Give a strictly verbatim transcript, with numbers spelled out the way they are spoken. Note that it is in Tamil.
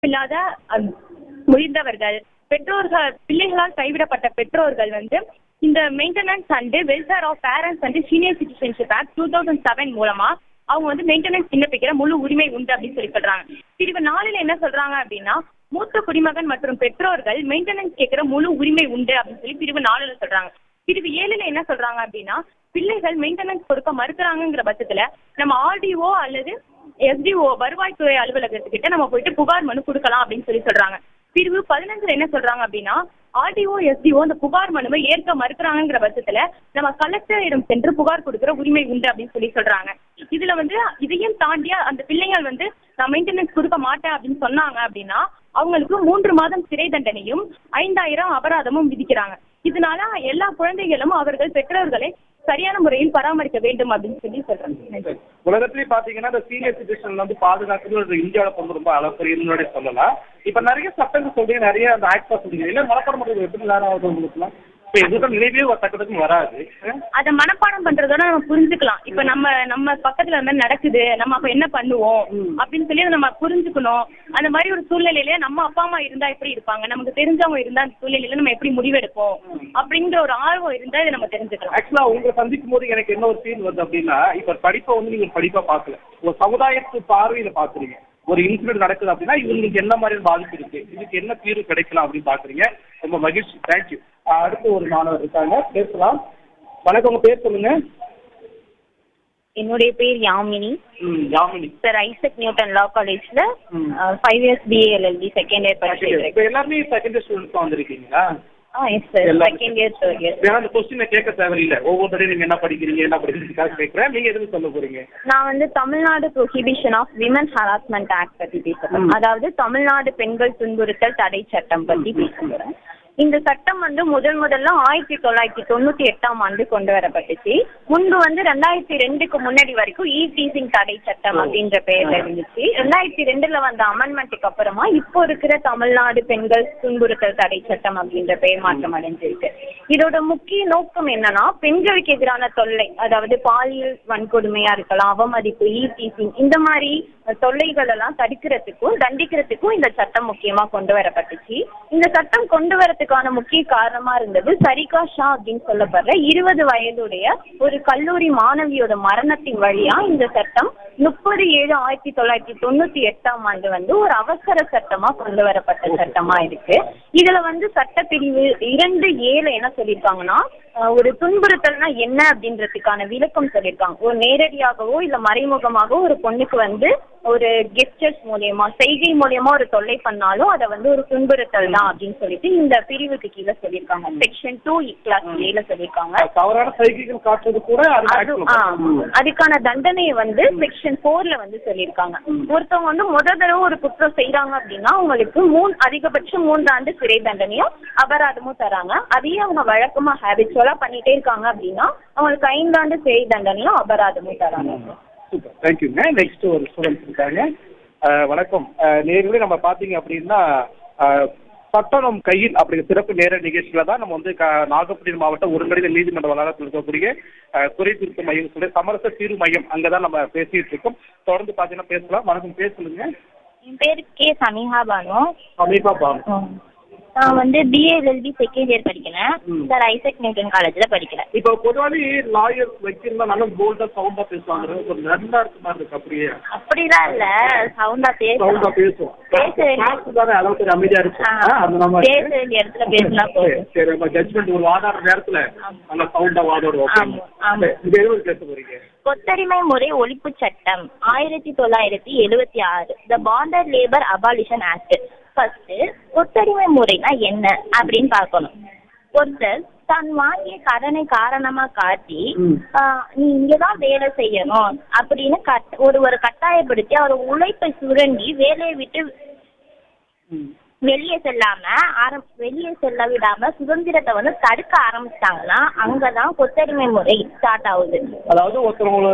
இல்லாத முதிர்ந்தவர்கள், பெற்றோர்கள், பிள்ளைகளால் கைவிடப்பட்ட பெற்றோர்கள் வந்து இந்த maintenance and welfare of parents and senior citizenship act two thousand seven மூலமா அவங்க வந்து மெயின்டெனன்ஸ் விண்ணப்பிக்கிற முழு உரிமை உண்டு அப்படின்னு சொல்லி சொல்றாங்க. பிரிவு நாலுல என்ன சொல்றாங்க அப்படின்னா, மூத்த குடிமகன் மற்றும் பெற்றோர்கள் மெயின்டெனன்ஸ் கேட்கிற முழு உரிமை உண்டு அப்படின்னு சொல்லி பிரிவு நாலுல சொல்றாங்க. பிரிவு ஏழுல என்ன சொல்றாங்க அப்படின்னா, பிள்ளைகள் மெயின்டெனன்ஸ் கொடுக்க மறுக்கிறாங்கிற பட்சத்துல நம்ம ஆர்டிஓ அல்லது எஸ்டிஓ வருவாய்த்துறை அலுவலகத்துக்கிட்ட நம்ம போயிட்டு புகார் மனு கொடுக்கலாம் அப்படின்னு சொல்லி சொல்றாங்க. பிரிவு பதினஞ்சுல என்ன சொல்றாங்க அப்படின்னா, ஆர்டிஓ எஸ்டிஓ அந்த புகார் மனுவை ஏற்க மறுக்கிறாங்கிற பட்சத்துல நம்ம கலெக்டரிடம் சென்று புகார் கொடுக்கிற உரிமை உண்டு அப்படின்னு சொல்லி சொல்றாங்க. இதுல வந்து இதையும் தாண்டியா அந்த பிள்ளைகள் வந்து நான் மெயின்டெனன்ஸ் கொடுக்க மாட்டேன் அப்படின்னு சொன்னாங்க அப்படின்னா அவங்களுக்கு மூன்று மாதம் சிறை தண்டனையும் ஐந்தாயிரம் அபராதமும் விதிக்கிறாங்க. இதனால எல்லா குழந்தைகளும் அவர்கள் பெற்றோர்களை சரியான முறையில் பராமரிக்க வேண்டும் அப்படின்னு சொல்லி சொல்றாங்க. உலகத்திலேயே பாத்தீங்கன்னா இந்த சீனியர் சிட்டிசன் வந்து பாதுகாக்கிறது இந்தியாவில கொண்டு ரொம்ப அளவுக்கு சொல்லலாம். இப்ப நிறைய சட்டங்கள் சொல்றீங்க, நிறைய அந்த ஆக்ட் சொல்றீங்க, இல்ல மனப்பாடம் பண்றது எப்படி நேரம் ஆகுது உங்களுக்குலாம்? இப்ப எதுவும் நினைவே சட்டத்துக்கும் வராது. அதை மனப்பாடம் பண்றதோட நம்ம புரிஞ்சுக்கலாம். இப்ப நம்ம நம்ம பக்கத்துல அந்த மாதிரி நடக்குது, நம்ம அப்ப என்ன பண்ணுவோம் அப்படின்னு சொல்லி நம்ம புரிஞ்சுக்கணும். அந்த மாதிரி ஒரு சூழ்நிலையில நம்ம அப்பா அம்மா இருந்தா எப்படி இருப்பாங்க, நமக்கு தெரிஞ்சவங்க இருந்தா அந்த சூழ்நிலையில நம்ம எப்படி முடிவெடுப்போம் அப்படிங்கிற ஒரு ஆர்வம் இருந்தா இதை நம்ம தெரிஞ்சுக்கலாம். ஆக்சுவலா உங்களை சந்திக்கும் போது எனக்கு என்ன ஒரு ஃபீல் வருது அப்படின்னா, இப்ப படிப்பை வந்து நீங்க படிப்பா பாக்கல, ஒரு சமுதாயத்து பார்வையில பாக்குறீங்க. ஒரு இன்சிடென்ட் நடக்குது அப்படின்னா இவங்களுக்கு என்ன மாதிரி பாதிப்பு இருக்கு, இதுக்கு என்ன தீர்வு கிடைக்கலாம் அப்படின்னு பாக்குறீங்க. ரொம்ப மகிழ்ச்சி, தேங்க்யூ. அடுத்து ஒரு மாணவர் இருக்காங்க, பேசலாம். வணக்கம், உங்க பேர் சொல்லுங்க. என்னுடைய பேர் Yamini. Yamini sir, Isaac Newton law காலேஜ்ல five years BA LLB second year படிச்சிருக்கேன். இப்போ எல்லாருமே செகண்ட் இயர் ஸ்டூடெண்ட்ஸ் வந்திருக்கீங்களா? ஆ yes sir, second year third year. வேற அந்த क्वेश्चन கேட்க தேவையில்லை, ஒவ்வொரு தடவை நீங்க என்ன படிக்கிறீங்க என்ன படிக்கிறீங்க கேட்கறேன். நீங்க எதுவும் சொல்ல போறீங்க? நான் வந்து Tamil Nadu prohibition of women harassment act பத்தி பேசுறேன். அதாவது தமிழ்நாடு பெண்கள் துன்புறுத்தல் தடை சட்டம் பத்தி பேசுகிறேன். இந்த சட்டம் வந்து முதல் முதல்ல ஆயிரத்தி தொள்ளாயிரத்தி தொண்ணூத்தி எட்டாம் ஆண்டு கொண்டு வரப்பட்டுச்சு. முன்பு வந்து ரெண்டாயிரத்தி ரெண்டுக்கு முன்னாடி வரைக்கும் இ டீசிங் தடை சட்டம் அப்படின்ற பெயர்ல இருந்துச்சு. ரெண்டாயிரத்தி ரெண்டுல வந்த அமெண்ட்மெண்ட்டுக்கு அப்புறமா இப்போ இருக்கிற தமிழ்நாடு பெண்கள் துன்புறுத்தல் தடை சட்டம் அப்படின்ற பெயர் மாற்றம் அடைஞ்சிருக்கு. இதோட முக்கிய நோக்கம் என்னன்னா, பெண்களுக்கு எதிரான தொல்லை, அதாவது பாலியல் வன்கொடுமையா இருக்கலாம், அவமதிப்பு, இ டீசிங், இந்த மாதிரி தொல்லைகள் எல்லாம் தடுக்கிறதுக்கும் தண்டிக்கிறதுக்கும் இந்த சட்டம் முக்கியமா கொண்டு வரப்பட்டுச்சு. இந்த சட்டம் கொண்டு வரதுக்கான முக்கிய காரணமா இருந்தது சரிகா ஷா அப்படின்னு சொல்லப்படுற இருபது வயதுடைய ஒரு கல்லூரி மாணவியோட மரணத்தின் வழியா இந்த சட்டம் முப்பது ஏழு ஆயிரத்தி தொள்ளாயிரத்தி தொண்ணூத்தி எட்டாம் ஆண்டு வந்து ஒரு அவசர சட்டமா கொண்டு வரப்பட்ட சட்டமா இருக்கு. இதுல வந்து சட்டப்பிரிவு இரண்டு ஏழு என்ன சொல்லியிருக்காங்கன்னா, ஒரு துன்புறுத்தல்னா என்ன அப்படின்றதுக்கான விளக்கம் சொல்லியிருக்காங்க. ஒரு நேரடியாகவோ இல்ல மறைமுகமாகவோ ஒரு பொண்ணுக்கு வந்து ஒரு கெஸ்டர்ஸ் மூலியமா, செய்கை மூலியமா ஒரு தொல்லை பண்ணாலும் அதை வந்து ஒரு துன்புறுத்தல் தான் அப்படின்னு சொல்லிட்டு இந்த பிரிவுக்கு கீழே சொல்லியிருக்காங்க. செக்ஷன் டூ கிளாஸ் ஏல சொல்லியிருக்காங்க. தவறான சைகைகள் காட்டுறது கூட அதுக்கான தண்டனையை வந்து செக்ஷன் போர்ல வந்து சொல்லியிருக்காங்க. ஒருத்தவங்க வந்து முத தடவை ஒரு குற்றம் செய்யறாங்க அப்படின்னா அவங்களுக்கு மூணு அதிகபட்சம் மூன்று ஆண்டு சிறை தண்டனையும் அபராதமும் தராங்க. அதையே அவங்க வழக்கமா ஹேபிச்சுவலா பண்ணிட்டே இருக்காங்க அப்படின்னா அவங்களுக்கு ஐந்தாண்டு சிறை தண்டனையும் அபராதமும் தராங்க. சூப்பர், தேங்க்யூங்க. நெக்ஸ்ட் ஒரு ஸ்டூடெண்ட் இருக்காங்க. வணக்கம் நேர்களே, நம்ம பாத்தீங்க அப்படின்னா சட்டம் கையில் அப்படிங்கிற சிறப்பு நேர நிகழ்ச்சியில தான் நம்ம வந்து நாகப்பட்டினம் மாவட்டம் ஒருங்கிணைந்த நீதிமன்ற வளாகத்தில் இருக்கக்கூடிய குறை தீர்ப்பு மையம் சொல்லி சமரச தீர்வு மையம், அங்கதான் நம்ம பேசிட்டு இருக்கோம். தொடர்ந்து பாத்தீங்கன்னா பேசலாம். வணக்கம், பேர் சொல்லுங்க. என் பேரு கே சமீஹா பானு. சமீஹா பானு. நான் வந்து பிஏஎல்எல்பி செகண்ட் இயர் படிக்கிறேன் சார், ஐசக் நியூட்டன் காலேஜ்ல படிக்கிறேன். இப்போ பொதுவாக லாயர் வைக்கிறதா நல்ல போல்டா சவுண்டா பேசுவாங்க, ஒரு நல்லா இருக்கு மாதிரி இருக்கு. அப்படியே அப்படிலாம் இல்ல, சவுண்டா பேசுவோம். சவுண்டா பேசுவோம் பேசுறதானே அளவுக்கு அமைதியா இருக்கு. அந்த நம்ம பேச வேண்டிய இடத்துல பேசினா போதும். சரி, நம்ம ஜட்ஜ்மெண்ட் ஒரு வாதாடுற நேரத்துல நல்ல சவுண்டா வாதாடுவோம். இது எதுவும் பேச போறீங்க? கொத்தடிமை முறை ஒழிப்பு சட்டம் ஆயிரத்தி தொள்ளாயிரத்தி எழுபத்தி ஆறு த Pander labour abolition act. First, கொத்தடிமை முறைனா என்ன அப்படின்னு பார்க்கணும். ஒருத்தர் தான் வாங்கிய கடனை காரணமா காட்டி நீ இங்கதான் வேலை செய்யணும் அப்படின்னு ஒருவரை கட்டாயப்படுத்தி அவர் உழைப்பை சுரண்டி வேலையை விட்டு வெளியே செல்லாம ஆரம் வெளியே செல்ல விடாம சுதந்திரத்தை வந்து தடுக்க ஆரம்பிச்சிட்டாங்கன்னா அங்கதான் கொத்தடிமை முறை ஸ்டார்ட் ஆகுது. அதாவது ஒருத்தவங்க